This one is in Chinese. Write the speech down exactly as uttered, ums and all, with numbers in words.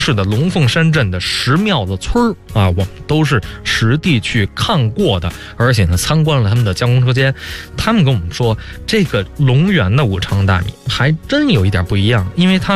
市的龙凤山镇的石庙子村儿啊，我们都是实地去看过的，而且呢参观了他们的加工车间。他们跟我们说，这个龙源的五常大米还真有一点不一样，因为它